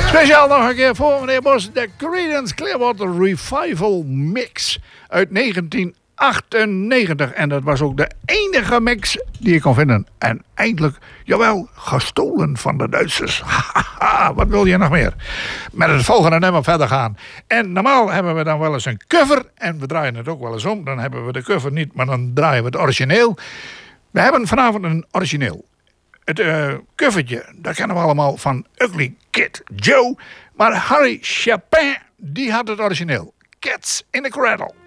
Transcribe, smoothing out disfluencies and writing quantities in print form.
Speciaal nog een keer voor meneer Bos. De Creedence Clearwater Revival Mix uit 1998. En dat was ook de enige mix die ik kon vinden. En eindelijk, jawel, gestolen van de Duitsers. Wat wil je nog meer? Met het volgende nummer verder gaan. En normaal hebben we dan wel eens een cover. En we draaien het ook wel eens om. Dan hebben we de cover niet, maar dan draaien we het origineel. We hebben vanavond een origineel. Het covertje, dat kennen we allemaal van Ugly Kid Joe. Maar Harry Chapin, die had het origineel. Cats in the Cradle.